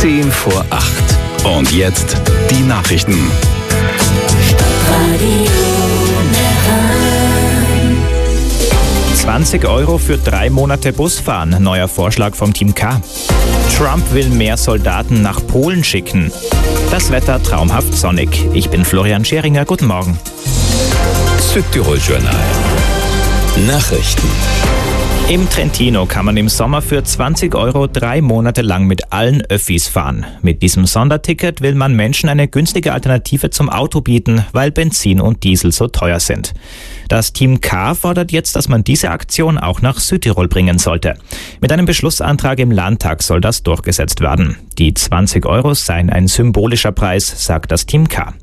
10 vor 8. Und jetzt die Nachrichten. 20 Euro für 3 Monate Busfahren, neuer Vorschlag vom Team K. Trump will mehr Soldaten nach Polen schicken. Das Wetter traumhaft sonnig. Ich bin Florian Scheringer, guten Morgen. Südtirol-Journal. Nachrichten. Im Trentino kann man im Sommer für 20 Euro 3 Monate lang mit allen Öffis fahren. Mit diesem Sonderticket will man Menschen eine günstige Alternative zum Auto bieten, weil Benzin und Diesel so teuer sind. Das Team K fordert jetzt, dass man diese Aktion auch nach Südtirol bringen sollte. Mit einem Beschlussantrag im Landtag soll das durchgesetzt werden. Die 20 Euro seien ein symbolischer Preis, sagt das Team K.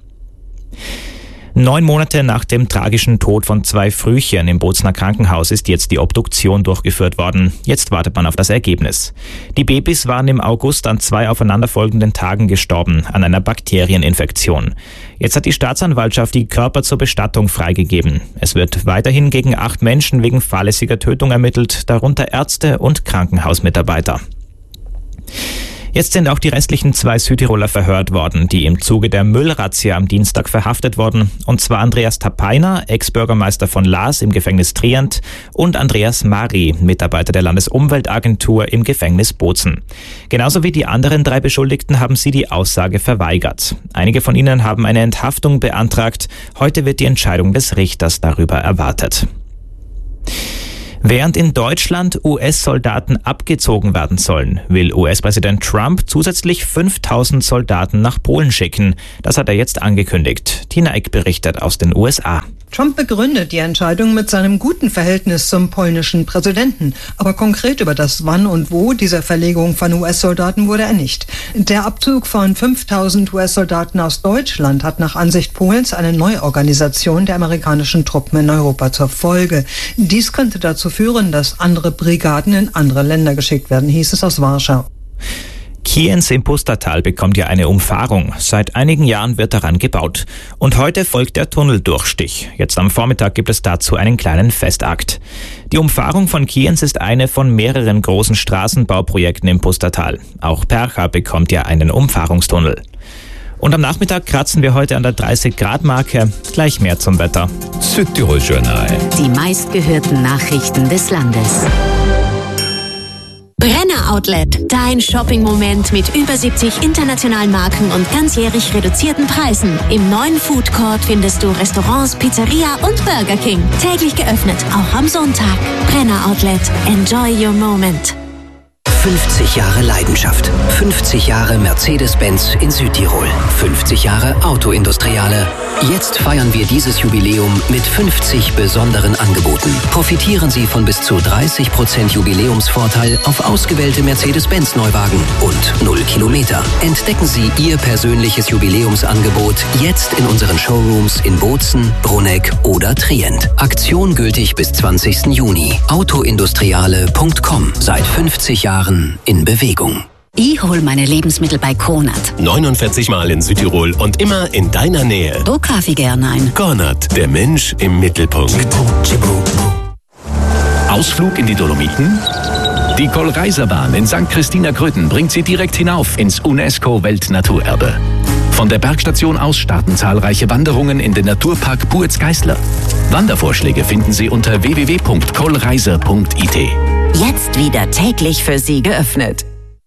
9 Monate nach dem tragischen Tod von 2 Frühchen im Bozner Krankenhaus ist jetzt die Obduktion durchgeführt worden. Jetzt wartet man auf das Ergebnis. Die Babys waren im August an 2 aufeinanderfolgenden Tagen gestorben, an einer Bakterieninfektion. Jetzt hat die Staatsanwaltschaft die Körper zur Bestattung freigegeben. Es wird weiterhin gegen 8 Menschen wegen fahrlässiger Tötung ermittelt, darunter Ärzte und Krankenhausmitarbeiter. Jetzt sind auch die restlichen 2 Südtiroler verhört worden, die im Zuge der Müllrazzia am Dienstag verhaftet wurden. Und zwar Andreas Tapainer, Ex-Bürgermeister von Laas im Gefängnis Trient, und Andreas Mari, Mitarbeiter der Landesumweltagentur im Gefängnis Bozen. Genauso wie die anderen 3 Beschuldigten haben sie die Aussage verweigert. Einige von ihnen haben eine Enthaftung beantragt. Heute wird die Entscheidung des Richters darüber erwartet. Während in Deutschland US-Soldaten abgezogen werden sollen, will US-Präsident Trump zusätzlich 5.000 Soldaten nach Polen schicken. Das hat er jetzt angekündigt. Tina Eck berichtet aus den USA. Trump begründet die Entscheidung mit seinem guten Verhältnis zum polnischen Präsidenten. Aber konkret über das Wann und Wo dieser Verlegung von US-Soldaten wurde er nicht. Der Abzug von 5.000 US-Soldaten aus Deutschland hat nach Ansicht Polens eine Neuorganisation der amerikanischen Truppen in Europa zur Folge. Dies könnte dazu führen, dass andere Brigaden in andere Länder geschickt werden, hieß es aus Warschau. Kienz im Pustertal bekommt ja eine Umfahrung. Seit einigen Jahren wird daran gebaut. Und heute folgt der Tunneldurchstich. Jetzt am Vormittag gibt es dazu einen kleinen Festakt. Die Umfahrung von Kienz ist eine von mehreren großen Straßenbauprojekten im Pustertal. Auch Percha bekommt ja einen Umfahrungstunnel. Und am Nachmittag kratzen wir heute an der 30-Grad-Marke. Gleich mehr zum Wetter. Südtirol-Journal. Die meistgehörten Nachrichten des Landes. Brenner Outlet, dein Shopping-Moment mit über 70 internationalen Marken und ganzjährig reduzierten Preisen. Im neuen Food Court findest du Restaurants, Pizzeria und Burger King. Täglich geöffnet, auch am Sonntag. Brenner Outlet, enjoy your moment. 50 Jahre Leidenschaft, 50 Jahre Mercedes-Benz in Südtirol, 50 Jahre Autoindustriale. Jetzt feiern wir dieses Jubiläum mit 50 besonderen Angeboten. Profitieren Sie von bis zu 30% Jubiläumsvorteil auf ausgewählte Mercedes-Benz-Neuwagen und 0 Kilometer. Entdecken Sie Ihr persönliches Jubiläumsangebot jetzt in unseren Showrooms in Bozen, Bruneck oder Trient. Aktion gültig bis 20. Juni. Autoindustriale.com. Seit 50 Jahren in Bewegung. Ich hol meine Lebensmittel bei Konrad. 49 Mal in Südtirol und immer in deiner Nähe. Wo kaufe ich gerne ein? Konrad, der Mensch im Mittelpunkt. Ausflug in die Dolomiten? Die Kohlreiserbahn in St. Christina Gröten bringt Sie direkt hinauf ins UNESCO-Weltnaturerbe. Von der Bergstation aus starten zahlreiche Wanderungen in den Naturpark Buetz-Geißler. Wandervorschläge finden Sie unter www.kohlreiser.it. Jetzt wieder täglich für Sie geöffnet.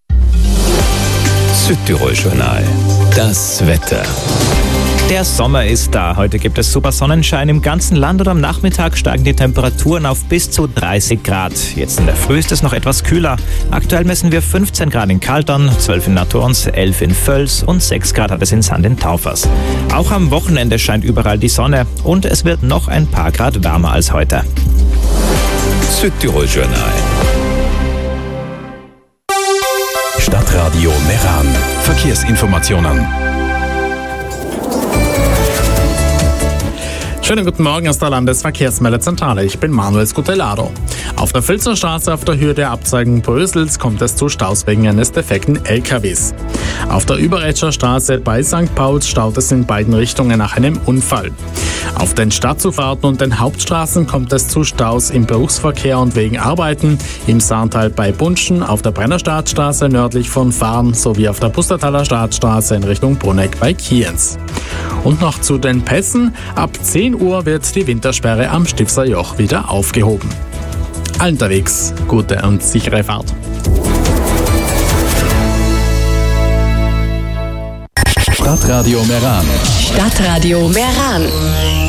Südtirol-Journal. Das Wetter. Der Sommer ist da. Heute gibt es super Sonnenschein im ganzen Land und am Nachmittag steigen die Temperaturen auf bis zu 30 Grad. Jetzt in der Früh ist es noch etwas kühler. Aktuell messen wir 15 Grad in Kaldern, 12 in Naturns, 11 in Völs und 6 Grad hat es in Sand in Taufers. Auch am Wochenende scheint überall die Sonne und es wird noch ein paar Grad wärmer als heute. Südtirol-Journal. Stadtradio Meran. Verkehrsinformationen. Schönen guten Morgen aus der Landesverkehrsmeldezentrale. Ich bin Manuel Scutellaro. Auf der Filzerstraße auf der Höhe der Abzweigung Brösels kommt es zu Staus wegen eines defekten LKWs. Auf der Überetscher Straße bei St. Pauls staut es in beiden Richtungen nach einem Unfall. Auf den Stadtzufahrten und den Hauptstraßen kommt es zu Staus im Berufsverkehr und wegen Arbeiten im Saartal bei Bunschen, auf der Brennerstadtstraße nördlich von Farn sowie auf der Pustertaler Stadtstraße in Richtung Brunegg bei Kienz. Und noch zu den Pässen. Ab 10 Uhr wird die Wintersperre am Stifser Joch wieder aufgehoben. Allen unterwegs gute und sichere Fahrt. Stadtradio Meran. Stadtradio Meran.